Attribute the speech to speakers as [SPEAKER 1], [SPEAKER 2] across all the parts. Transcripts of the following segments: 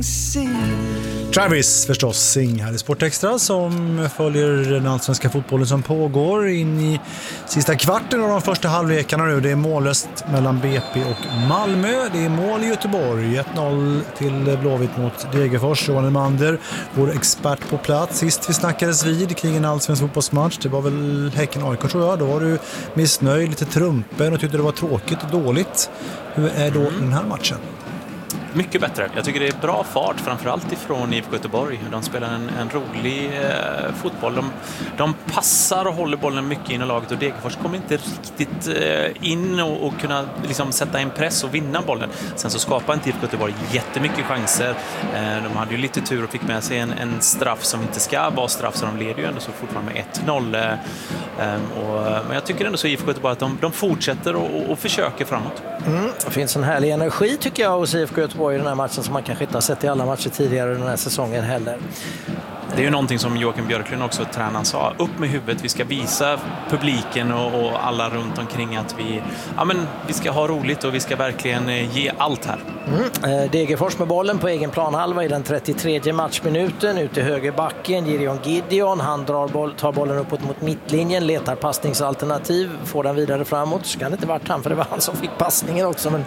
[SPEAKER 1] Travis förstås Sing här i Sportextra som följer den allsvenska fotbollen som pågår in i sista kvarten av de första halvlekarna nu. Det är mållöst mellan BP och Malmö. Det är mål i Göteborg. 1-0 till Blåvitt mot Degerfors. Johan Elmander, vår expert på plats. Sist vi snackades vid kring en allsvensk fotbollsmatch, det var väl Häcken-AIK tror jag. Då var du missnöjd, lite trumpen och tyckte det var tråkigt och dåligt. Hur är då den här matchen?
[SPEAKER 2] Mycket bättre. Jag tycker det är bra fart, framförallt ifrån IFK Göteborg. De spelar en rolig fotboll. De passar och håller bollen mycket in i laget och Degerfors kommer inte riktigt in och kunna liksom sätta en press och vinna bollen. Sen så skapar inte IFK Göteborg jättemycket chanser. De hade ju lite tur och fick med sig en straff som inte ska vara straff, så de leder ju ändå så fortfarande med 1-0. Men jag tycker ändå så IFK Göteborg att de fortsätter och försöker framåt.
[SPEAKER 3] Det finns en härlig energi tycker jag hos IFK Göteborg i den här matchen som man kanske inte har sett i alla matcher tidigare den här säsongen heller.
[SPEAKER 2] Det är ju någonting som Joakim Björklund också, tränaren, sa. Upp med huvudet, vi ska visa publiken och alla runt omkring att vi ska ha roligt och vi ska verkligen ge allt här.
[SPEAKER 3] Degerfors med bollen på egen planhalva i den 33:e matchminuten. Ut i högerbacken, Jerion Gideon. Han tar bollen uppåt mot mittlinjen, letar passningsalternativ, får den vidare framåt. Så kan det inte varit han, för det var han som fick passningen också. Men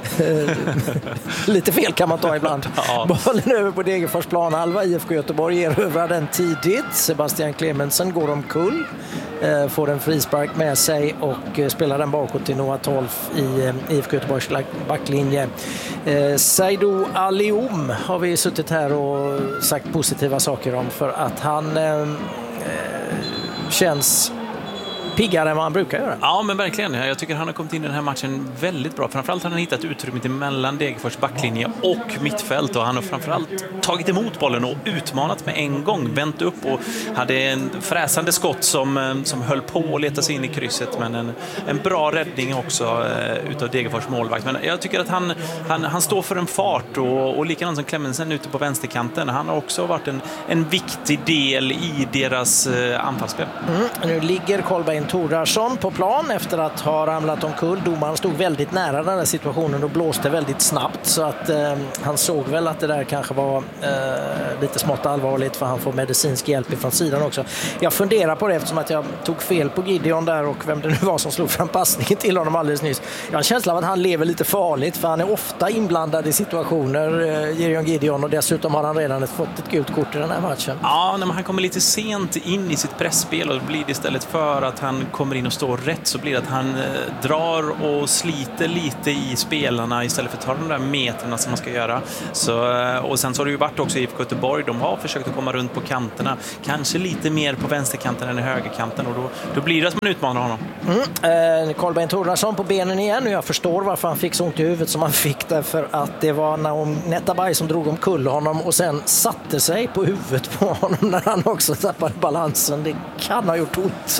[SPEAKER 3] lite fel kan man ta ibland. Ja. Bollen över på Degerfors planhalva. IFK Göteborg erövrar den tidigt. Sebastian Clemensen går omkull. Får en frispark med sig och spelar den bakåt till Noah Tolf i IFK Göteborgs backlinje. Seydou Alioum har vi suttit här och sagt positiva saker om, för att han känns piggare än vad han brukar göra.
[SPEAKER 2] Ja, men verkligen. Jag tycker han har kommit in i den här matchen väldigt bra. Framförallt har han hittat utrymmet mellan Degerfors backlinje och mittfält, och han har framförallt tagit emot bollen och utmanat med en gång. Vänt upp och hade en fräsande skott som höll på att leta sig in i krysset, men en bra räddning också utav Degerfors målvakt. Men jag tycker att han står för en fart och likadant som Clemensen ute på vänsterkanten. Han har också varit en viktig del i deras anfallsspel.
[SPEAKER 3] Nu ligger Kolbeinn Thordarson på plan efter att ha ramlat omkull. Domaren stod väldigt nära den här situationen och blåste väldigt snabbt, så att han såg väl att det där kanske var lite smått allvarligt, för han får medicinsk hjälp ifrån sidan också. Jag funderar på det eftersom att jag tog fel på Gideon där och vem det nu var som slog fram passningen till honom alldeles nyss. Jag har en känsla av att han lever lite farligt, för han är ofta inblandad i situationer, Jerion Gideon, och dessutom har han redan fått ett gult kort i den här matchen.
[SPEAKER 2] Ja, men han kommer lite sent in i sitt pressspel, och det blir istället för att han kommer in och står rätt, så blir det att han drar och sliter lite i spelarna istället för att ta de där meterna som man ska göra. Och sen så har det ju varit också i IFK Göteborg, de har försökt att komma runt på kanterna, kanske lite mer på vänsterkanten än i högerkanten, och då blir det att man utmanar honom.
[SPEAKER 3] Kolbeinn Thordarson på benen igen, och jag förstår varför han fick så ont i huvudet som han fick, därför att det var Naum Netabay som drog omkull honom och sen satte sig på huvudet på honom när han också tappade balansen. Det kan ha gjort ont, så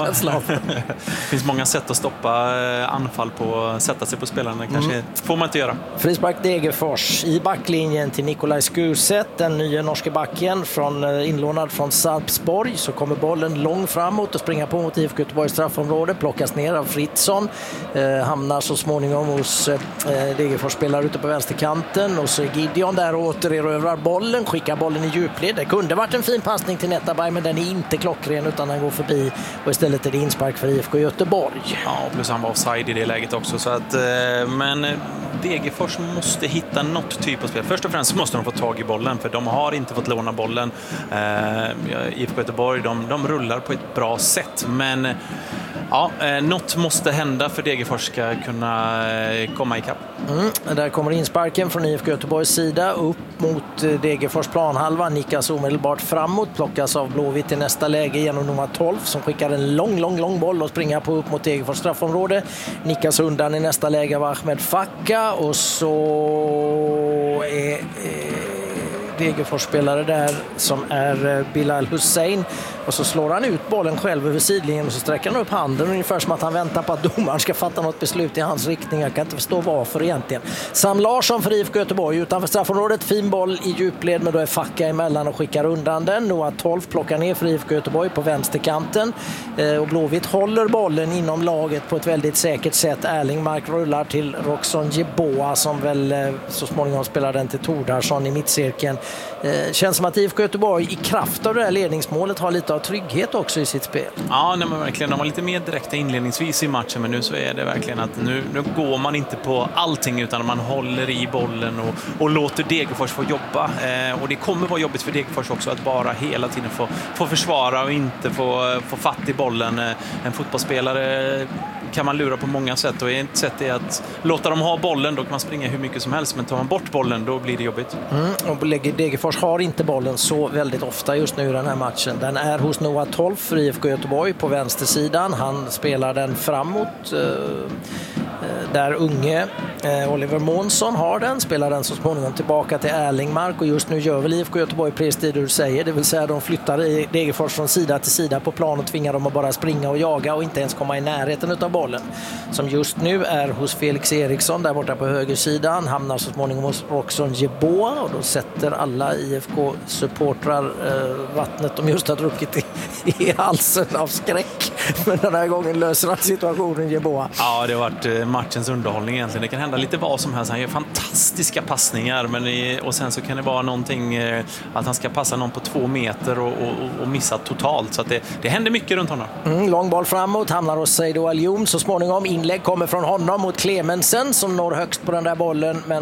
[SPEAKER 2] det finns många sätt att stoppa anfall på, sätta sig på spelarna, kanske får man inte göra.
[SPEAKER 3] Frispark Degerfors i backlinjen till Nikolaj Skuset, den nya norske backen inlånad från Sarpsborg. Så kommer bollen långt framåt och springer på mot IFK Göteborgs straffområde, plockas ner av Fritzson, hamnar så småningom hos Degerfors spelare ute på vänsterkanten, och så är Gideon där och återerövrar bollen, skickar bollen i djupled. Det kunde varit en fin passning till Netabay, men den är inte klockren utan den går förbi, och istället är det inspark för IFK Göteborg.
[SPEAKER 2] Ja, plus han var offside i det läget också, så att men Degerfors måste hitta något typ av spel. Först och främst måste de få tag i bollen, för de har inte fått låna bollen. IFK Göteborg, de rullar på ett bra sätt, men ja, något måste hända för Degerfors ska kunna komma ikapp.
[SPEAKER 3] Där kommer insparken från IFK Göteborgs sida upp mot Degerfors planhalva. Nickas omedelbart framåt, plockas av Blåvitt i nästa läge genom Noah Tolf som skickar en lång boll och springer på upp mot Degerfors straffområde. Nickas undan i nästa läge av Ahmed Fakka, och så är Degerfors-spelare där som är Bilal Hussein, och så slår han ut bollen själv över sidlinjen och så sträcker han upp handen ungefär som att han väntar på att domaren ska fatta något beslut i hans riktning. Jag kan inte förstå varför egentligen. Sam Larsson för IFK Göteborg utanför straffområdet, fin boll i djupled, men då är Facka emellan och skickar undan den. Noah 12 plockar ner för IFK Göteborg på vänsterkanten och Blåvitt håller bollen inom laget på ett väldigt säkert sätt. Erlingmark rullar till Roxon Jeboa som väl så småningom spelar den till Tordarsson i mittcirkeln. Känns som att IFK Göteborg i kraft av det här ledningsmålet har lite av trygghet också i sitt spel.
[SPEAKER 2] Ja, nej, men verkligen. De var lite mer direkta inledningsvis i matchen, men nu så är det verkligen att nu går man inte på allting utan man håller i bollen och låter Degerfors få jobba. Och det kommer vara jobbigt för Degerfors också att bara hela tiden få försvara och inte få fatt i bollen. En fotbollsspelare kan man lura på många sätt, och ett sätt är att låta dem ha bollen, då kan man springa hur mycket som helst, men tar man bort bollen då blir det jobbigt.
[SPEAKER 3] Och Degerfors har inte bollen så väldigt ofta just nu i den här matchen. Den är hos Noah 12 för IFK Göteborg på vänstersidan. Han spelar den framåt där unge Oliver Månsson har den, spelar den så småningom tillbaka till Erlingmark, och just nu gör väl IFK Göteborg precis det du säger, det vill säga de flyttar i Degerfors från sida till sida på plan och tvingar dem att bara springa och jaga och inte ens komma i närheten av bollen, som just nu är hos Felix Eriksson där borta på högersidan, hamnar så småningom hos Roxon Jeboa, och då sätter alla IFK-supportrar vattnet de just har druckit i halsen av skräck, men den här gången löser han situationen Jeboa.
[SPEAKER 2] Ja, det har varit matchens underhållning egentligen. Det kan hända lite vad som helst. Han gör fantastiska passningar, och sen så kan det vara någonting att han ska passa någon på 2 meter och missa totalt. Så att det händer mycket runt honom.
[SPEAKER 3] Lång boll framåt, hamnar hos Seydou Alioum. Så småningom inlägg kommer från honom mot Clemensen som når högst på den där bollen, men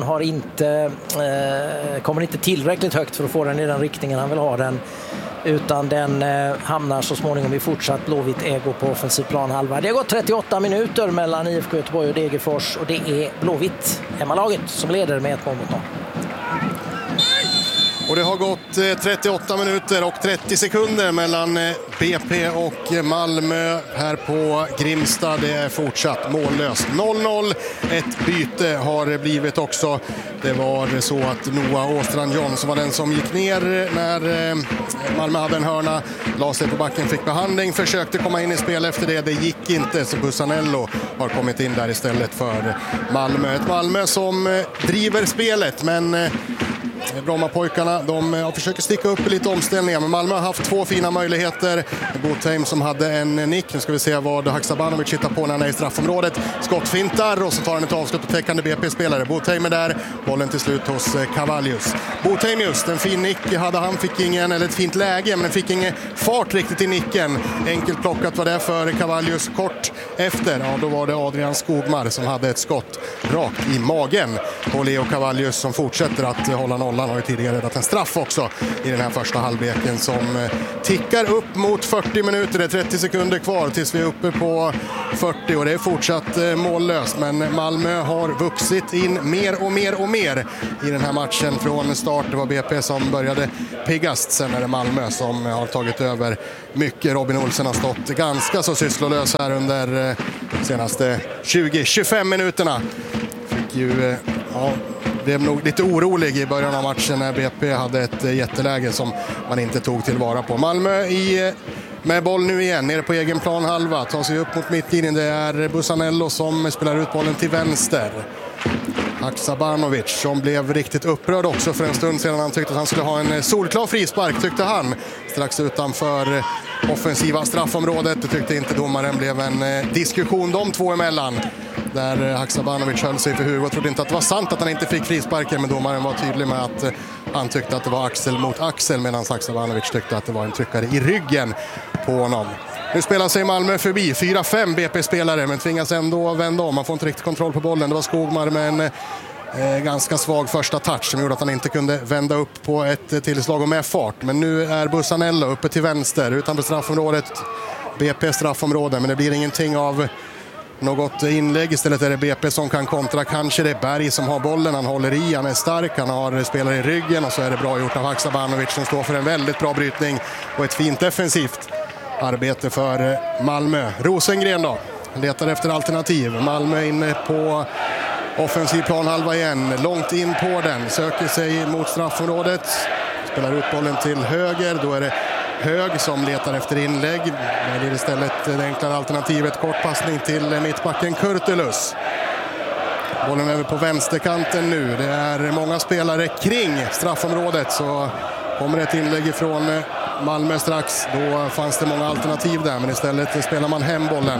[SPEAKER 3] kommer inte tillräckligt högt för att få den i den riktningen han vill ha den. Utan den hamnar så småningom i fortsatt Blåvitt ägo på offensiv planhalva. Det har gått 38 minuter mellan IFK Göteborg och Degerfors, och det är Blåvitt, hemmalaget, som leder med 1 mål mot 0.
[SPEAKER 4] Och det har gått 38 minuter och 30 sekunder mellan BP och Malmö här på Grimsta. Det är fortsatt mållöst. 0-0. Ett byte har blivit också. Det var så att Noah Åstrand som var den som gick ner när Malmö hade en hörna. La sig på backen, fick behandling, försökte komma in i spel efter det. Det gick inte, så Bussanello har kommit in där istället för Malmö. Ett Malmö som driver spelet, men Brommapojkarna, de försöker sticka upp i lite omställningar, men Malmö har haft 2 fina möjligheter. Botheim som hade en nick. Nu ska vi se vad Haksabanovic hittar på när han är i straffområdet. Skottfintar och så tar han ett avskott på täckande BP-spelare. Botheim är där, bollen till slut hos Cavallius. Botheim just, en fin nick hade han, fick ingen, eller ett fint läge, men fick ingen fart riktigt i nicken. Enkelt plockat var det för Cavallius. Kort efter, ja, då var det Adrian Skogmar som hade ett skott rakt i magen på Leo Cavallius, som fortsätter att hålla nollan. Han har ju tidigare räddat en straff också i den här första halvleken som tickar upp mot 40 minuter. Det är 30 sekunder kvar tills vi är uppe på 40, och det är fortsatt mållöst. Men Malmö har vuxit in mer och mer och mer i den här matchen från start. Det var BP som började piggast, sen är det Malmö som har tagit över mycket. Robin Olsen har stått ganska så sysslolös här under de senaste 20-25 minuterna. Fick ju, blev nog lite orolig i början av matchen när BP hade ett jätteläge som man inte tog tillvara på. Malmö med boll nu igen, nere på egen plan halva, tar sig upp mot mittlinjen. Det är Bussanello som spelar ut bollen till vänster. Haksabanovic som blev riktigt upprörd också för en stund sedan. Han tyckte att han skulle ha en solklar frispark, tyckte han, strax utanför offensiva straffområdet. Det tyckte inte domaren. Blev en diskussion de två emellan, där Haksabanovic höll sig för huvudet och trodde inte att det var sant att han inte fick frisparken, men domaren var tydlig med att han tyckte att det var axel mot axel, medan Haksabanovic tyckte att det var en tryckare i ryggen på honom. Nu spelar sig Malmö förbi 4-5 BP-spelare, men tvingas ändå vända om. Man får inte riktigt kontroll på bollen. Det var Skogmar med en ganska svag första touch som gjorde att han inte kunde vända upp på ett tillslag och med fart. Men nu är Bussanello uppe till vänster utanför straffområdet. BP straffområde, men det blir ingenting av något inlägg. Istället är det BP som kan kontra. Kanske det är Berg som har bollen. Han håller i, han är stark, han har spelare i ryggen, och så är det bra gjort av Haksabanovic som står för en väldigt bra brytning och ett fint defensivt arbete för Malmö. Rosengren då letar efter alternativ. Malmö inne på offensiv planhalva igen, långt in på den, söker sig mot straffområdet. spelar ut bollen till höger. Då är det Hög som letar efter inlägg. Men det är istället det enklare alternativet. Kortpassning till mittbacken Kurtulus. Bollen över på vänsterkanten nu. Det är många spelare kring straffområdet. Så kommer ett inlägg ifrån Malmö strax. Då fanns det många alternativ där. Men istället spelar man hem bollen.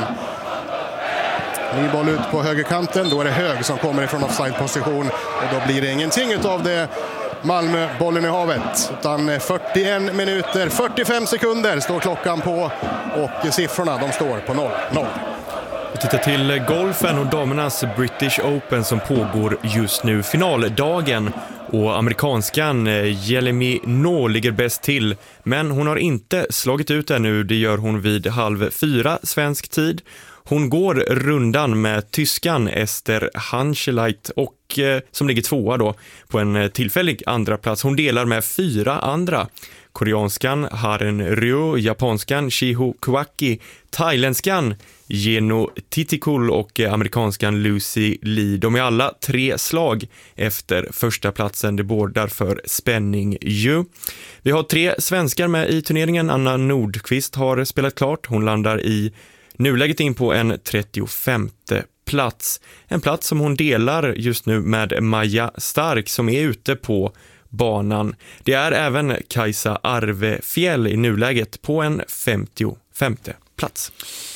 [SPEAKER 4] Ny boll ut på högerkanten. Då är det Hög som kommer ifrån offside-position. Och då blir det ingenting av det. Malmö, bollen i havet. Utan 41 minuter, 45 sekunder står klockan på. Och siffrorna, de står på 0-0.
[SPEAKER 5] Vi tittar till golfen och damernas British Open som pågår just nu. Finaldagen. Och amerikanskan Jelemy Noh ligger bäst till. Men hon har inte slagit ut ännu. Det gör hon vid 3:30 svensk tid. Hon går rundan med tyskan Esther Hanseleit och som ligger tvåa då på en tillfällig andra plats. Hon delar med 4 andra. Koreanskan Haren Ryo, japanskan Shiho Kawaki, thailändskan Geno Titikul och amerikanskan Lucy Lee. De är alla 3 slag efter första platsen. Det bordar för spänning ju. Vi har 3 svenskar med i turneringen. Anna Nordqvist har spelat klart. Hon landar i nuläget in på en 35:e plats. En plats som hon delar just nu med Maja Stark som är ute på banan. Det är även Kajsa Arvefjäll i nuläget på en 55:e plats.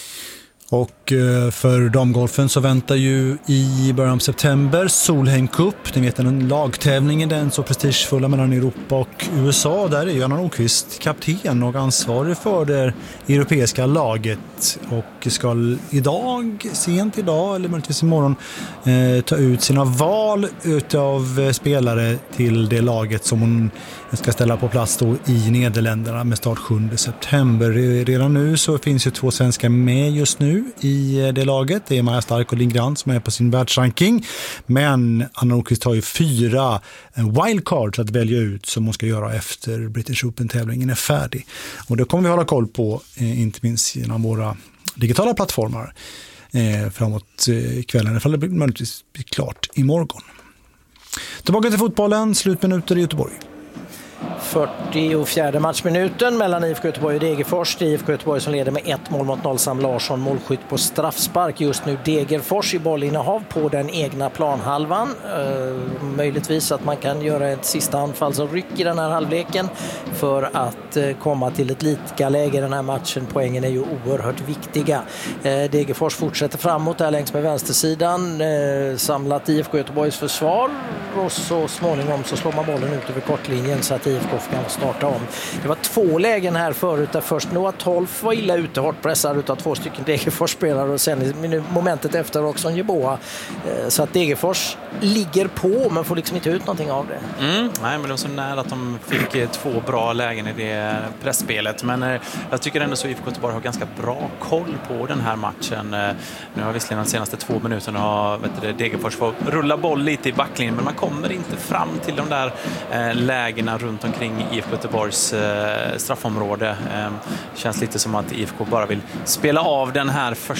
[SPEAKER 1] Och för damgolfen så väntar ju i början av september Solheim Cup. Ni vet en lagtävling, den så prestigefulla mellan Europa och USA. Där är ju Anna Nordqvist kapten och ansvarig för det europeiska laget. Och ska sent idag eller möjligtvis imorgon ta ut sina val utav spelare till det laget som hon ska ställa på plats då i Nederländerna med start 7 september. Redan nu så finns ju 2 svenskar med just nu i det laget. Det är Maja Stark och Lindgren som är på sin världsranking. Men Anna Nordqvist har ju 4 wildcards att välja ut som hon ska göra efter British Open-tävlingen är färdig. Och det kommer vi hålla koll på, inte minst genom våra digitala plattformar framåt kvällen. Ifall det möjligtvis blir klart imorgon. Tillbaka till fotbollen, slutminuter i Göteborg.
[SPEAKER 3] 44 matchminuten mellan IFK Göteborg och Degerfors. Det är IFK Göteborg som leder med 1-0 Sam Larsson, målskytt på straffspark. Just nu Degerfors i bollinnehav på den egna planhalvan. Möjligtvis att man kan göra ett sista anfallsryck i den här halvleken för att komma till ett likaläge i den här matchen. Poängen är ju oerhört viktiga. Degerfors fortsätter framåt där längs med vänstersidan. Samlat IFK Göteborgs försvar och så småningom så slår man bollen ut över kortlinjen så att IFK kan starta om. Det var 2 lägen här förut där först Noah Tolf var illa ute, hårt pressad utav 2 stycken Degerfors-spelare och sen i momentet efter också en Jeboa. Så att Degerfors ligger på men får liksom inte ut någonting av det.
[SPEAKER 2] Nej, men det var så nära att de fick 2 bra lägen i det pressspelet. Men jag tycker ändå så IFK Göteborg har ganska bra koll på den här matchen. Nu har visserligen de senaste 2 minuterna Degerfors får rulla boll lite i backlinjen men man kommer inte fram till de där lägena runt omkring IFK Göteborgs straffområde. Känns lite som att IFK bara vill spela av den här första